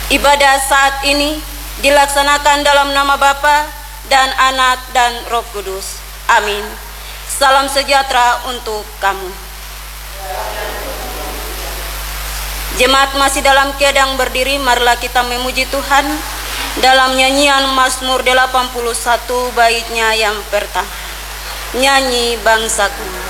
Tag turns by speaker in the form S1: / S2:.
S1: Ibadah saat ini dilaksanakan dalam nama Bapa dan Anak dan Roh Kudus. Amin. Salam sejahtera untuk kamu. Jemaat masih dalam keadaan berdiri, marilah kita memuji Tuhan dalam nyanyian Mazmur 81 baitnya yang pertama. Nyanyi bangsaku.